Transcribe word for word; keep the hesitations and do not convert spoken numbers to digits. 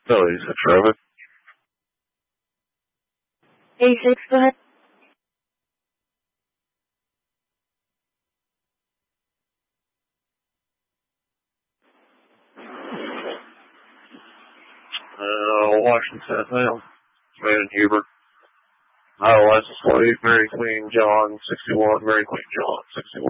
Oh, eighty-six, Rabbit. eighty-six, go ahead. Uh, Washington, well, man, Hubert. Iowa license plate, Mary Queen John, sixty-one, Mary Queen John, sixty-one.